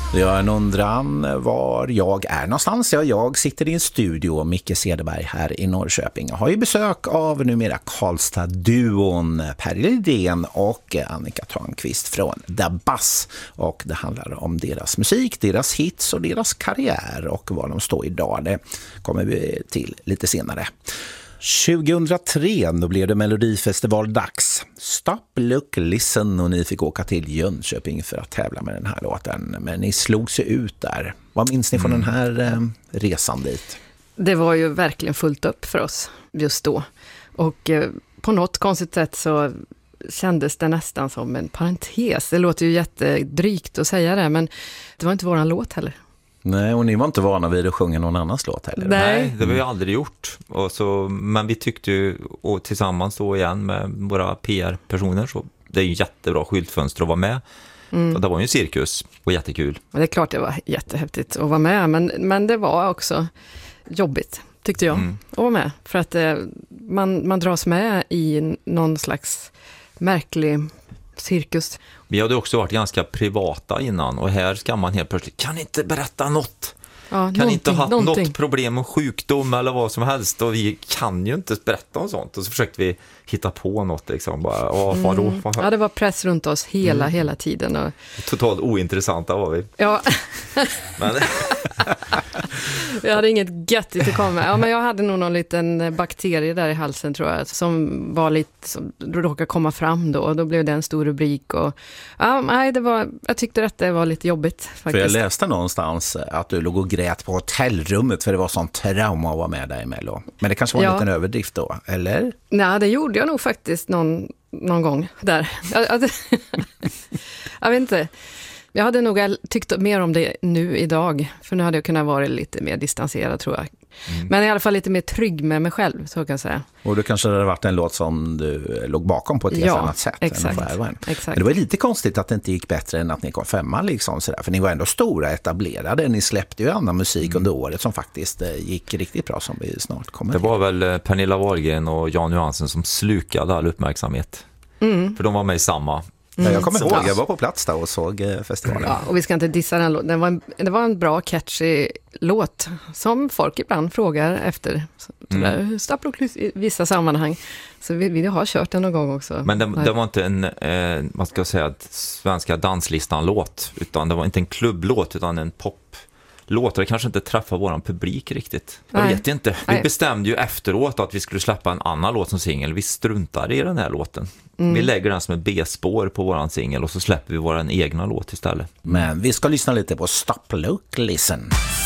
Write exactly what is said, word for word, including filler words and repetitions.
Jag undrar var jag är någonstans. Ja, jag sitter i en studio, Micke Cederberg här i Norrköping. Jag har ju besök av numera Karlstad-duon Per Lidén och Annika Törnqvist från The Buzz. Och det handlar om deras musik, deras hits och deras karriär och var de står idag. Det kommer vi till lite senare. tjugohundratre då blev det Melodifestival-dags. Stop, look, listen och ni fick åka till Jönköping för att tävla med den här låten. Men ni slog sig ut där. Vad minns ni från mm. den här eh, resan dit? Det var ju verkligen fullt upp för oss just då. Och eh, på något konstigt sätt så kändes det nästan som en parentes. Det låter ju jättedrygt att säga det, men det var inte våran låt heller. Nej, och ni var inte vana vid att sjunga någon annans låt heller. Nej, Nej det har vi aldrig gjort. Och så, men vi tyckte ju, och tillsammans då igen med våra P R-personer, så det är ju jättebra skyltfönster att vara med. Mm. Och det var ju en cirkus och jättekul. Och det är klart det var jättehäftigt att vara med, men, men det var också jobbigt, tyckte jag, mm. att vara med. För att eh, man, man dras med i någon slags märklig cirkus. Vi hade också varit ganska privata innan och här ska man helt plötsligt, kan inte berätta något. Ja, kan inte ha någonting. något problem med sjukdom eller vad som helst och vi kan ju inte berätta om sånt. Och så försökte vi hitta på något liksom. Bara, åh, vadå? Mm. Ja, det var press runt oss hela, mm. hela tiden. Och... Totalt ointressanta var vi. Ja. Men... jag hade inget göttigt att komma med. Ja, men jag hade nog någon liten bakterie där i halsen tror jag. Som var lite, som råkade komma fram då. Och då blev det en stor rubrik. Och, ja, nej, det var, jag tyckte att det var lite jobbigt faktiskt. För jag läste någonstans att du låg och grät på hotellrummet för det var sån trauma att vara med dig i Mello. Men det kanske var en ja. liten överdrift då, eller? Nej, det gjorde jag nog faktiskt någon, någon gång där. Jag, jag vet inte. Jag hade nog tyckt mer om det nu idag. För nu hade jag kunnat vara lite mer distanserad tror jag. Mm. Men i alla fall lite mer trygg med mig själv, så kan jag säga. Och det kanske hade varit en låt som du låg bakom på ett helt ja, annat sätt. Exakt, än exakt. Men det var lite konstigt att det inte gick bättre än att ni kom femma liksom sådär. För ni var ändå stora, etablerade. Ni släppte ju annan musik mm. under året som faktiskt gick riktigt bra som vi snart kommer Det till. var väl Pernilla Wahlgren och Jan Johansson som slukade all uppmärksamhet. Mm. För de var med i samma. Mm. Jag kommer ihåg, jag var på plats där och såg festivalen. Ja, och vi ska inte dissa den låten. Det var en, det var en bra, catchy låt som folk ibland frågar efter. Mm. I vissa sammanhang. Så vi, vi har kört den någon gång också. Men det, det var inte en, eh, vad ska jag säga, svenska danslistan-låt. Utan det var inte en klubblåt utan en pop. Låtar kanske inte träffar våran publik riktigt. Jag Nej. vet inte. Vi Nej. bestämde ju efteråt att vi skulle släppa en annan låt som singel. Vi struntade i den här låten. Mm. Vi lägger den som en B-spår på våran singel och så släpper vi våran egna låt istället. Men vi ska lyssna lite på Stop, Look, Listen.